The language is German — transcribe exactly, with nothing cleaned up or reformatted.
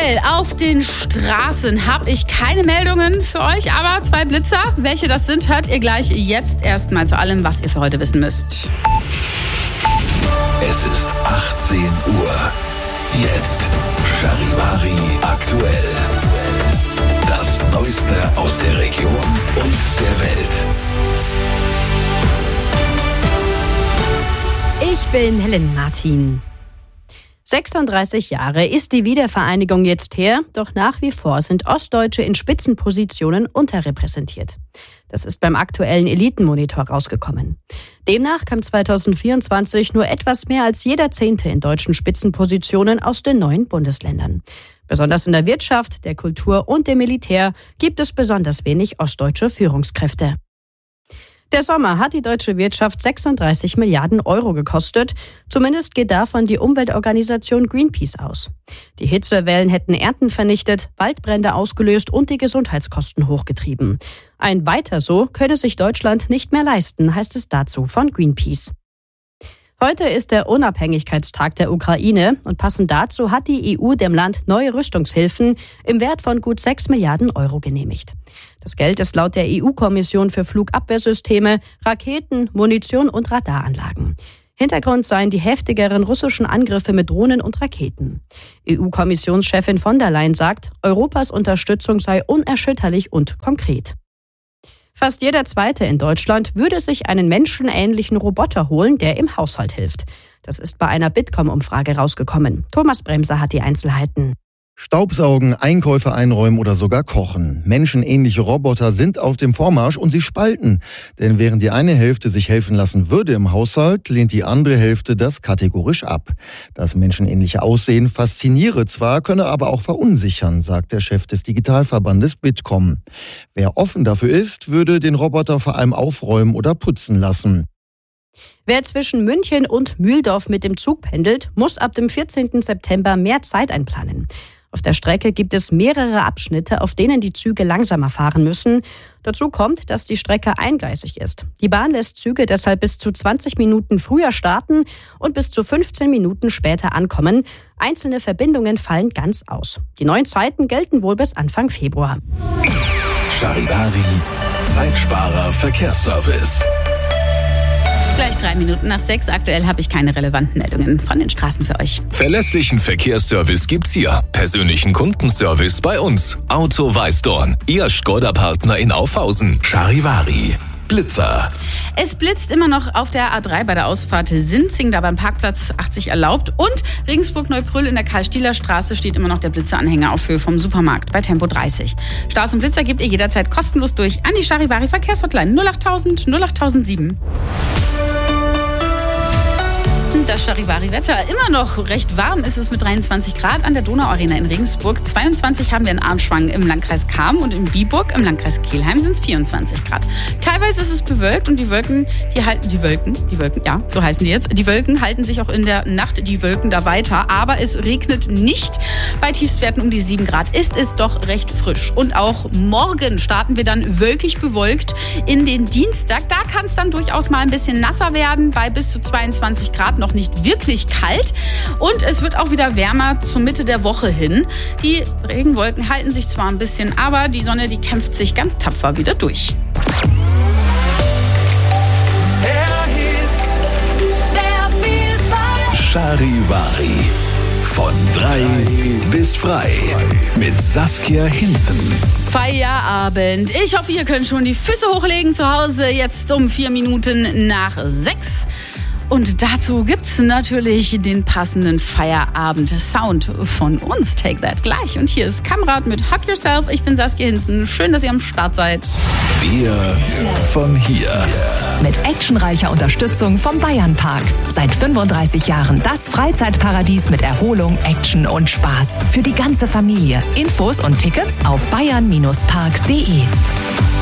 Aktuell auf den Straßen habe ich keine Meldungen für euch, aber zwei Blitzer. Welche das sind, hört ihr gleich. Jetzt erstmal zu allem, was ihr für heute wissen müsst. Es ist achtzehn Uhr. Jetzt Charivari aktuell. Das Neueste aus der Region und der Welt. Ich bin Helen Martin. sechsunddreißig Jahre ist die Wiedervereinigung jetzt her, doch nach wie vor sind Ostdeutsche in Spitzenpositionen unterrepräsentiert. Das ist beim aktuellen Elitenmonitor rausgekommen. Demnach kam zweitausendvierundzwanzig nur etwas mehr als jeder Zehnte in deutschen Spitzenpositionen aus den neuen Bundesländern. Besonders in der Wirtschaft, der Kultur und dem Militär gibt es besonders wenig ostdeutsche Führungskräfte. Der Sommer hat die deutsche Wirtschaft sechsunddreißig Milliarden Euro gekostet. Zumindest geht davon die Umweltorganisation Greenpeace aus. Die Hitzewellen hätten Ernten vernichtet, Waldbrände ausgelöst und die Gesundheitskosten hochgetrieben. Ein Weiter so könne sich Deutschland nicht mehr leisten, heißt es dazu von Greenpeace. Heute ist der Unabhängigkeitstag der Ukraine und passend dazu hat die E U dem Land neue Rüstungshilfen im Wert von gut sechs Milliarden Euro genehmigt. Das Geld ist laut der E U-Kommission für Flugabwehrsysteme, Raketen, Munition und Radaranlagen. Hintergrund seien die heftigeren russischen Angriffe mit Drohnen und Raketen. E U-Kommissionschefin von der Leyen sagt, Europas Unterstützung sei unerschütterlich und konkret. Fast jeder Zweite in Deutschland würde sich einen menschenähnlichen Roboter holen, der im Haushalt hilft. Das ist bei einer Bitkom-Umfrage rausgekommen. Thomas Bremser hat die Einzelheiten. Staubsaugen, Einkäufe einräumen oder sogar kochen. Menschenähnliche Roboter sind auf dem Vormarsch und sie spalten. Denn während die eine Hälfte sich helfen lassen würde im Haushalt, lehnt die andere Hälfte das kategorisch ab. Das menschenähnliche Aussehen fasziniere zwar, könne aber auch verunsichern, sagt der Chef des Digitalverbandes Bitkom. Wer offen dafür ist, würde den Roboter vor allem aufräumen oder putzen lassen. Wer zwischen München und Mühldorf mit dem Zug pendelt, muss ab dem vierzehnten September mehr Zeit einplanen. Auf der Strecke gibt es mehrere Abschnitte, auf denen die Züge langsamer fahren müssen. Dazu kommt, dass die Strecke eingleisig ist. Die Bahn lässt Züge deshalb bis zu zwanzig Minuten früher starten und bis zu fünfzehn Minuten später ankommen. Einzelne Verbindungen fallen ganz aus. Die neuen Zeiten gelten wohl bis Anfang Februar. Charivari, Zeitsparer Verkehrsservice. Gleich drei Minuten nach sechs. Aktuell habe ich keine relevanten Meldungen von den Straßen für euch. Verlässlichen Verkehrsservice gibt's hier. Persönlichen Kundenservice bei uns. Auto Weißdorn. Ihr Skoda-Partner in Aufhausen. Charivari. Blitzer. Es blitzt immer noch auf der A drei bei der Ausfahrt Sinzing, da beim Parkplatz achtzig erlaubt. Und Regensburg-Neubrüll in der Karl-Stieler-Straße steht immer noch der Blitzeranhänger auf Höhe vom Supermarkt bei Tempo dreißig. Staus und Blitzer gebt ihr jederzeit kostenlos durch an die Charivari Verkehrshotline null achttausend null achttausendsieben. Das Charivari-Wetter immer noch recht warm ist es mit dreiundzwanzig Grad an der Donauarena in Regensburg. zweiundzwanzig haben wir in Arnschwang im Landkreis Cham und in Biburg im Landkreis Kelheim sind es vierundzwanzig Grad. Teilweise ist es bewölkt und die Wolken, die halten, die Wolken, die Wolken, ja, so heißen die jetzt. Die Wolken halten sich auch in der Nacht, die Wolken da weiter, aber es regnet nicht. Bei Tiefstwerten um die sieben Grad ist es doch recht frisch. Und auch morgen starten wir dann wölkig bewolkt in den Dienstag. Da kann es dann durchaus mal ein bisschen nasser werden, bei bis zu zweiundzwanzig Grad noch nicht wirklich kalt und es wird auch wieder wärmer zur Mitte der Woche hin. Die Regenwolken halten sich zwar ein bisschen, aber die Sonne, die kämpft sich ganz tapfer wieder durch. Charivari. Von drei bis frei mit Saskia Hinzen. Feierabend. Ich hoffe, ihr könnt schon die Füße hochlegen zu Hause. Jetzt um vier Minuten nach sechs. Und dazu gibt's natürlich den passenden Feierabend-Sound von uns. Take that gleich. Und hier ist Kamerad mit Hug Yourself. Ich bin Saskia Hinzen. Schön, dass ihr am Start seid. Wir von hier. Mit actionreicher Unterstützung vom Bayernpark. Seit fünfunddreißig Jahren das Freizeitparadies mit Erholung, Action und Spaß. Für die ganze Familie. Infos und Tickets auf bayern Bindestrich park punkt de.